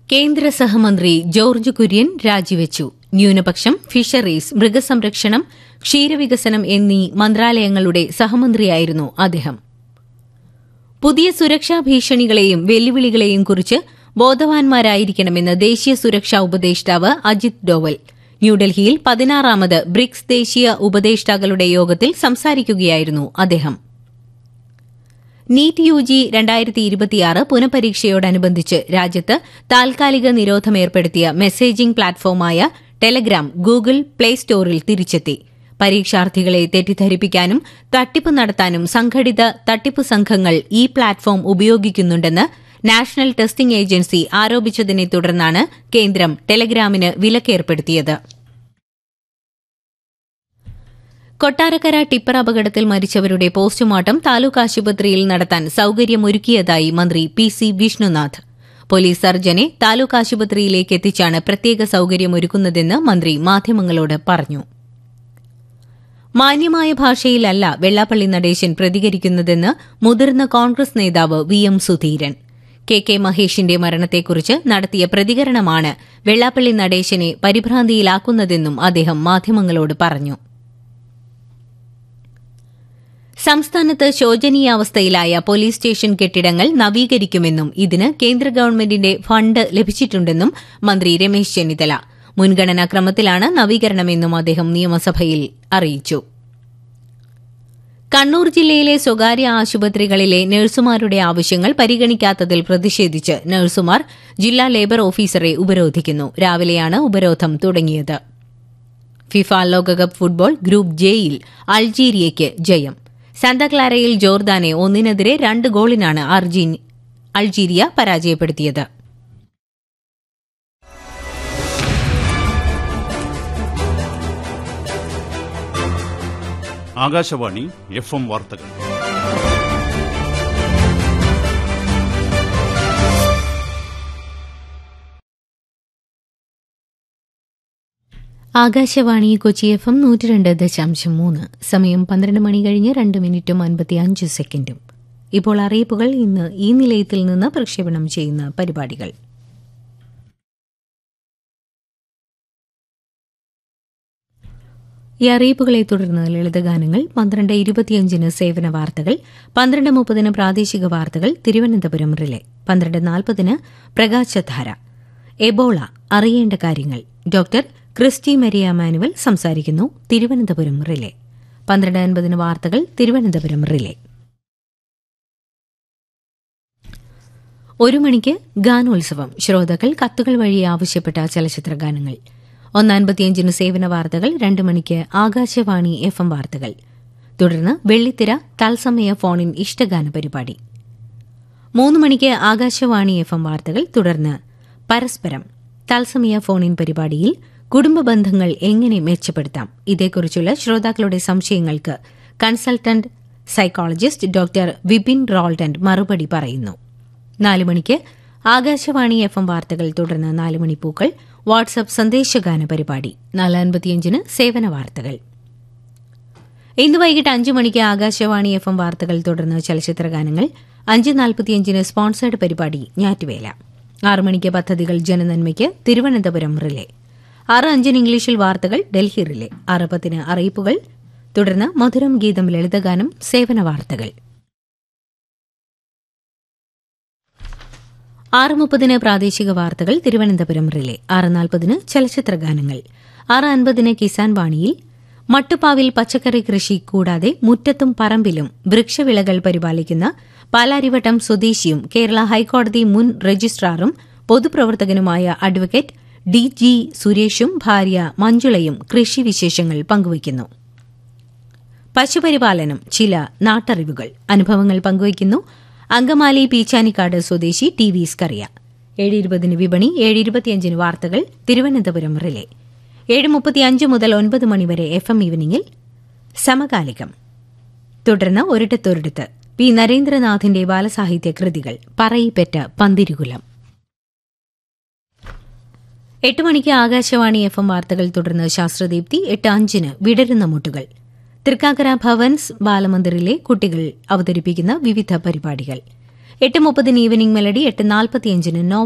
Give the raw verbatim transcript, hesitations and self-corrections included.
കേന്ദ്ര സഹമന്ത്രി ജോർജ് കുര്യൻ രാജിവെച്ചു. ന്യൂനപക്ഷം, ഫിഷറീസ്, മൃഗസംരക്ഷണം, ക്ഷീരവികസനം എന്നീ മന്ത്രാലയങ്ങളുടെ സഹമന്ത്രിയായിരുന്നു അദ്ദേഹം. പുതിയ സുരക്ഷാ ഭീഷണികളെയും വെല്ലുവിളികളെയും കുറിച്ച് ബോധവാന്മാരായിരിക്കണമെന്ന് ദേശീയ സുരക്ഷാ ഉപദേഷ്ടാവ് അജിത് ഡോവൽ ന്യൂഡൽഹിയിൽ പതിനാറാമത് ബ്രിക്സ് ദേശീയ ഉപദേഷ്ടാക്കളുടെ യോഗത്തിൽ സംസാരിക്കുകയായിരുന്നു അദ്ദേഹം. നീറ്റ് യുജി രണ്ടായിരത്തി ഇരുപത്തിയാറ് പുനഃപരീക്ഷയോടനുബന്ധിച്ച് രാജ്യത്ത് താൽക്കാലിക നിരോധമേർപ്പെടുത്തിയ മെസ്സേജിംഗ് പ്ലാറ്റ്ഫോമായ ടെലഗ്രാം ഗൂഗിൾ പ്ലേ സ്റ്റോറിൽ തിരിച്ചെത്തി. പരീക്ഷാർത്ഥികളെ തെറ്റിദ്ധരിപ്പിക്കാനും തട്ടിപ്പ് നടത്താനും സംഘടിത തട്ടിപ്പ് സംഘങ്ങൾ ഈ പ്ലാറ്റ്ഫോം ഉപയോഗിക്കുന്നുണ്ടെന്ന് നാഷണൽ ടെസ്റ്റിംഗ് ഏജൻസി ആരോപിച്ചതിനെ തുടർന്നാണ് കേന്ദ്രം ടെലഗ്രാമിന് വിലക്കേർപ്പെടുത്തിയത്. കൊട്ടാരക്കര ടിപ്പർ അപകടത്തിൽ മരിച്ചവരുടെ പോസ്റ്റ്മോർട്ടം താലൂക്ക് ആശുപത്രിയിൽ നടത്താൻ സൌകര്യമൊരുക്കിയതായി മന്ത്രി P C Vishnunath. Police സർജനെ taluk ആശുപത്രിയിലേക്ക് എത്തിച്ചാണ് പ്രത്യേക സൌകര്യമൊരുക്കുന്നതെന്ന് മന്ത്രി മാധ്യമങ്ങളോട് പറഞ്ഞു. മാന്യമായ ഭാഷയിലല്ല വെള്ളാപ്പള്ളി നടേശൻ പ്രതികരിക്കുന്നതെന്ന് മുതിർന്ന കോൺഗ്രസ് നേതാവ് V M Sudheeran. K K മഹേഷിന്റെ മരണത്തെക്കുറിച്ച് നടത്തിയ പ്രതികരണമാണ് വെള്ളാപ്പള്ളി നടേശനെ പരിഭ്രാന്തിയിലാക്കുന്നതെന്നും അദ്ദേഹം മാധ്യമങ്ങളോട് പറഞ്ഞു. സംസ്ഥാനത്ത് ശോചനീയാവസ്ഥയിലായ പോലീസ് സ്റ്റേഷൻ കെട്ടിടങ്ങൾ നവീകരിക്കുമെന്നും ഇതിന് കേന്ദ്ര ഗവൺമെന്റിന്റെ ഫണ്ട് ലഭിച്ചിട്ടുണ്ടെന്നും മന്ത്രി രമേശ് ചെന്നിത്തല. മുൻഗണനാക്രമത്തിലാണ് നവീകരണമെന്നും അദ്ദേഹം നിയമസഭയിൽ അറിയിച്ചു. കണ്ണൂർ ജില്ലയിലെ സ്വകാര്യ ആശുപത്രികളിലെ നഴ്സുമാരുടെ ആവശ്യങ്ങൾ പരിഗണിക്കാത്തതിൽ പ്രതിഷേധിച്ച് നഴ്സുമാർ ജില്ലാ ലേബർ ഓഫീസറെ ഉപരോധിക്കുന്നു. രാവിലെയാണ് ഉപരോധം തുടങ്ങിയത്. ഫിഫ ലോകകപ്പ് ഫുട്ബോൾ ഗ്രൂപ്പ് ജെയിൽ അൾജീരിയയ്ക്ക് ജയം. സാന്താക്ലാരയിൽ ജോർദാനെ ഒന്നിനെതിരെ രണ്ട് ഗോളിനാണ് അൾജീരിയ പരാജയപ്പെടുത്തിയത്. ആകാശവാണി എഫ് എം വാർത്തകൾ. ആകാശവാണി കൊച്ചി എഫ് എം നൂറ്റി രണ്ട് ദശാംശം മൂന്ന്. സമയം പന്ത്രണ്ട് മണി കഴിഞ്ഞ് രണ്ട് മിനിറ്റും അൻപത്തിയഞ്ച് സെക്കൻഡും. ഇപ്പോൾ അറിയിപ്പുകൾ. ഇന്ന് ഈ നിലയത്തിൽ നിന്ന് പ്രക്ഷേപണം ചെയ്യുന്ന പരിപാടികൾ. ഈ അറിയിപ്പുകളെ തുടർന്ന് ലളിതഗാനങ്ങൾ, പന്ത്രണ്ട് ഇരുപത്തിയഞ്ചിന് സേവന വാർത്തകൾ, പന്ത്രണ്ട് മുപ്പതിന് പ്രാദേശിക വാർത്തകൾ തിരുവനന്തപുരം റിലേ, പന്ത്രണ്ട് നാൽപ്പതിന് പ്രകാശധാര. എബോള അറിയേണ്ട കാര്യങ്ങൾ ഡോക്ടർ ക്രിസ്റ്റി മരിയ മാനുവൽ സംസാരിക്കുന്നു. തിരുവനന്തപുരം റിലേ. പന്ത്രണ്ട് അൻപതിന് വാർത്തകൾ തിരുവനന്തപുരം റിലേ. ഒരു മണിക്ക് ഗാനോത്സവം. ശ്രോതാക്കൾ കത്തുകൾ വഴി ആവശ്യപ്പെട്ട ചലച്ചിത്ര ഗാനങ്ങൾ. ഒന്നൻപത്തിയഞ്ചിന് സേവന വാർത്തകൾ. രണ്ട് മണിക്ക് ആകാശവാണി എഫ് എം വാർത്തകൾ. തുടർന്ന് വെള്ളിത്തിര തത്സമയ ഫോണിൻ ഇഷ്ടഗാന പരിപാടി. മൂന്ന് മണിക്ക് ആകാശവാണി എഫ് എം വാർത്തകൾ. തുടർന്ന് പരസ്പരം തത്സമയ ഫോണിൻ പരിപാടിയിൽ കുടുംബ ബന്ധങ്ങൾ എങ്ങനെ മെച്ചപ്പെടുത്താം, ഇതേക്കുറിച്ചുള്ള ശ്രോതാക്കളുടെ സംശയങ്ങൾക്ക് കൺസൾട്ടന്റ് സൈക്കോളജിസ്റ്റ് ഡോക്ടർ വിപിൻ റോൾട്ടൻ മറുപടി പറയുന്നു. നാല് മണിക്ക് ആകാശവാണി എഫ് എം വാർത്തകൾ. തുടർന്ന് നാല് മണിപ്പൂക്കൾ വാട്സ്ആപ്പ് സന്ദേശഗാന പരിപാടി. നാല് അൻപത്തിയഞ്ചിന് സേവന വാർത്തകൾ. ഇന്ന് വൈകിട്ട് അഞ്ച് മണിക്ക് ആകാശവാണി എഫ് എം വാർത്തകൾ. തുടർന്ന് ചലച്ചിത്ര ഗാനങ്ങൾ. അഞ്ച് നാൽപ്പത്തിയഞ്ചിന് സ്പോൺസേഡ് പരിപാടി ഞാറ്റുവേല. ആറ് മണിക്ക് പദ്ധതികൾ ജനനന്മയ്ക്ക് തിരുവനന്തപുരം റിലേ. ആറ് അഞ്ചിന് ഇംഗ്ലീഷിൽ വാർത്തകൾ ഡൽഹി റിലേ. ആറ് പത്തിന് അറിയിപ്പുകൾ. തുടർന്ന് മധുരം ഗീതം ലളിതഗാനം സേവന വാർത്തകൾ. ആറ് മുപ്പതിന് പ്രാദേശിക വാർത്തകൾ തിരുവനന്തപുരം റിലേ. ആറ് നാൽപ്പതിന് ചലച്ചിത്ര ഗാനങ്ങൾ. ആറ് അൻപതിന് കിസാൻ വാണിയിൽ മട്ടുപ്പാവിൽ പച്ചക്കറി കൃഷി കൂടാതെ മുറ്റത്തും പറമ്പിലും വൃക്ഷവിളകൾ പരിപാലിക്കുന്ന പാലാരിവട്ടം സ്വദേശിയും കേരള ഹൈക്കോടതി മുൻ രജിസ്ട്രാറും പൊതുപ്രവർത്തകനുമായ അഡ്വക്കേറ്റ് ഡി ജി സുരേഷും ഭാര്യ മഞ്ജുളയും കൃഷിവിശേഷങ്ങൾ പങ്കുവയ്ക്കുന്നു. പശുപരിപാലനം ചില നാട്ടറിവുകൾ അനുഭവങ്ങൾ പങ്കുവയ്ക്കുന്നു അങ്കമാലി പീച്ചാനിക്കാട് സ്വദേശി ടി വി സ്കറിയ. ഏഴ് ഇരുപതിന് വിപണി. ഏഴ് ഇരുപത്തിയഞ്ചിന് വാർത്തകൾ തിരുവനന്തപുരം റിലേ. ഏഴ് മുപ്പത്തിയഞ്ച് മുതൽ ഒൻപത് മണിവരെ എഫ് എം ഈവനിംഗിൽ സമകാലികം. തുടർന്ന് ഒരിടത്തൊരിടത്ത് പി നരേന്ദ്രനാഥിന്റെ ബാലസാഹിത്യ കൃതികൾ പറയിപ്പെറ്റ പന്തിരുകുലം. എട്ട് മണിക്ക് ആകാശവാണി എഫ് എം വാർത്തകൾ. തുടർന്ന് ശാസ്ത്രദീപ്തി. എട്ട് അഞ്ചിന് വിടരുന്ന മുട്ടുകൾ. തൃക്കാക്കര ഭവൻസ് ബാലമന്ദിറിലെ കുട്ടികൾ അവതരിപ്പിക്കുന്ന വിവിധ പരിപാടികൾ. എട്ട് മുപ്പതിന് ഈവനിംഗ് മെലഡി. എട്ട് നാൽപ്പത്തിയഞ്ചിന്